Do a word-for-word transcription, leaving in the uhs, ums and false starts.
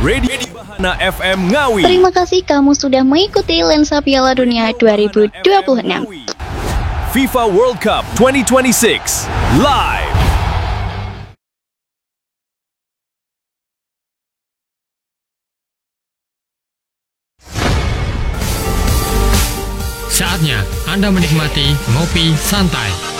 Radio Bahana F M Ngawi. Terima kasih kamu sudah mengikuti Lensa Piala Dunia dua ribu dua puluh enam. FIFA World Cup dua ribu dua puluh enam live. Saatnya Anda menikmati Ngopi Santai.